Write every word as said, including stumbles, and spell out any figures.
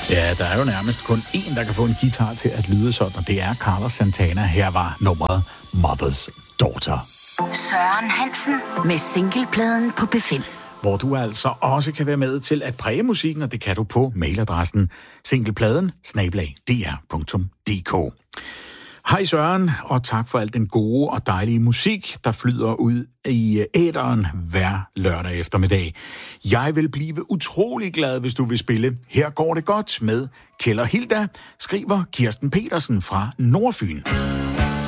Ja, der er jo nærmest kun én, der kan få en guitar til at lyde sådan, og det er Carlos Santana. Her var nummeret Mother's Daughter. Søren Hansen med singlepladen på P fem. Hvor du altså også kan være med til at præge musikken, og det kan du på mailadressen singlepladen snabel-a d r punktum d k. Hej Søren, og tak for al den gode og dejlige musik, der flyder ud i æteren hver lørdag eftermiddag. Jeg vil blive utrolig glad, hvis du vil spille Her går det godt med Kjeld og Hilda, skriver Kirsten Petersen fra Nordfyn.